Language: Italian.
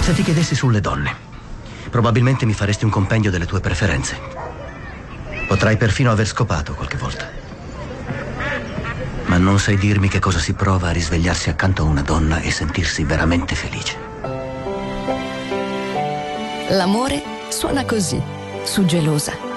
Se ti chiedessi sulle donne, probabilmente mi faresti un compendio delle tue preferenze. Potrai perfino aver scopato qualche volta. Ma non sai dirmi che cosa si prova a risvegliarsi accanto a una donna e sentirsi veramente felice. L'amore suona così, su Gelosa.